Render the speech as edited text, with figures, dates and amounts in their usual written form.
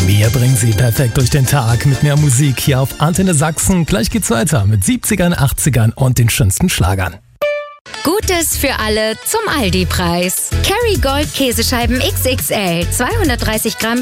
Wir bringen Sie perfekt durch den Tag mit mehr Musik hier auf Antenne Sachsen. Gleich geht's weiter mit 70ern, 80ern und den schönsten Schlagern. Gutes für alle zum Aldi-Preis. Kerrygold Käsescheiben XXL, 230 Gramm